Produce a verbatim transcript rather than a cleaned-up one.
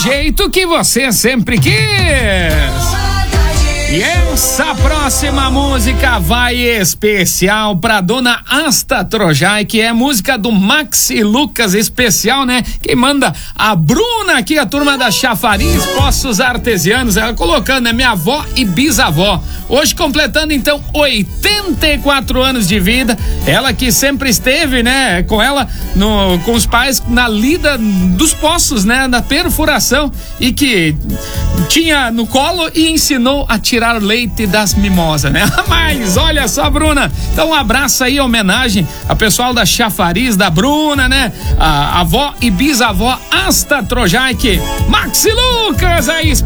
jeito que você sempre quis. E essa próxima música vai especial pra dona Asta Trojai, que é música do Maxi Lucas, especial, né? Quem manda a Bruna aqui, a turma da Chafariz, Poços Artesianos, ela colocando, né? Minha avó e bisavó. Hoje completando, então, oitenta e quatro anos de vida. Ela que sempre esteve, né? Com ela, no, com os pais, na lida dos poços, né? Da perfuração. E que tinha no colo e ensinou a tirar leite das mimosas, né? Mas olha só, Bruna, então um abraço aí, homenagem a pessoal da Chafariz, da Bruna, né? A avó e bisavó Asta Trojai, que Maxi Lucas aí,